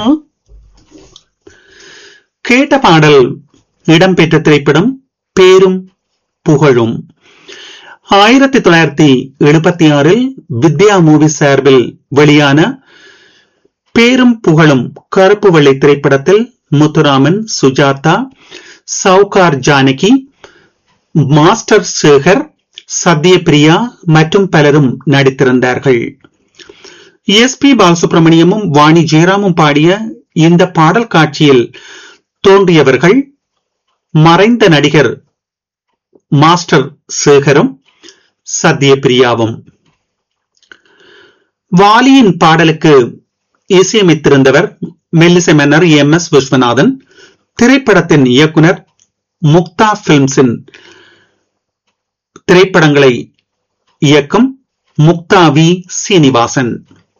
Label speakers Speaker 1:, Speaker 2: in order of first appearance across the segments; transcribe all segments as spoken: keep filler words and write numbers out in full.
Speaker 1: கேட்ட பாடல் இடம்பெற்ற திரைப்படம் பேரும் புகழும். ஆயிரத்தி தொள்ளாயிரத்தி எழுபத்தி ஆறில் வித்யா மூவி சார்பில் வெளியான பேரும் புகழும் கருப்பு வெள்ளை திரைப்படத்தில் முத்துராமன், சுஜாதா, சவுகார் ஜானகி, மாஸ்டர் சேகர், சத்யபிரியா மற்றும் பலரும் நடித்திருந்தார்கள். எஸ் பி பாலசுப்ரமணியமும் வாணி ஜெயராமும் பாடிய இந்த பாடல் காட்சியில் தோன்றியவர்கள் மறைந்த நடிகர் மாஸ்டர் சேகரும் சத்யபிரியாவும். வாலியின் பாடலுக்கு இசையமைத்திருந்தவர் மெல்லிசை மன்னர் எம் எஸ் விஸ்வநாதன். திரைப்படத்தின் இயக்குனர் முக்தா பிலிம்ஸின் திரைப்படங்களை இயக்கும் முக்தா வி சீனிவாசன்.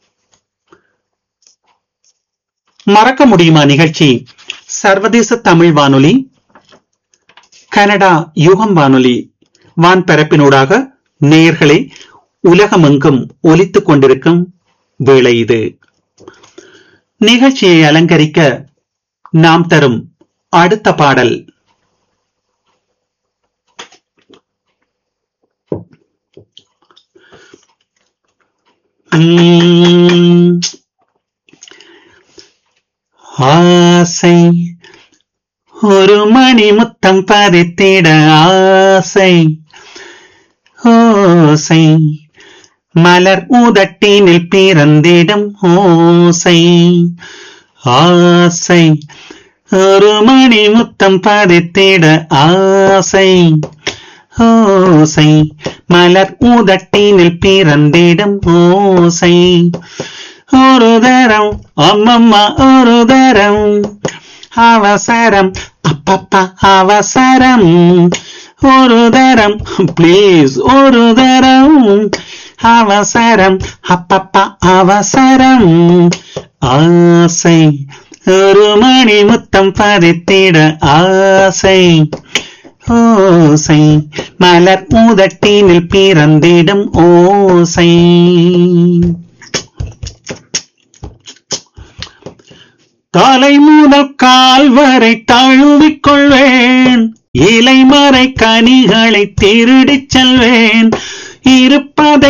Speaker 1: மறக்க முடியுமா நிகழ்ச்சி சர்வதேச தமிழ் வானொலி, கனடா யுகம் வானொலி வான்பரப்பினூடாக நேயர்களை உலகமெங்கும் ஒலித்துக் கொண்டிருக்கும் வேளை இது. நிகழ்ச்சியை அலங்கரிக்க நாம் தரும் அடுத்த பாடல் ஆசை ஒரு மணி முத்தம் பதித்திட ஆசை ஓசை மலர் உதட்டினில் பிறந்திடும் ஓசை ஆசை ஒரு மணி முத்தம் பதித்திட ஆசை ஓசை மலர் உதட்டினில் பிறந்திடும் ஓசை ஒரு தரம் அம்மம்மா ஒரு தரம் அவசரம் அப்பப்பா அவசரம் ஒரு தரம் பிளீஸ் ஒரு தரம் அவசரம் அப்பப்பா அவசரம் ஆசை ஒரு மணி முத்தம் பதித்திட ஆசை ஓசை மலர் உதட்டினில் பிறந்திடும் ஓசை. தலை முதல் கால் வரை தழுவிக் கொள்வேன், இலைமறை கனிகளை திருடிச் செல்வேன், இருப்பதை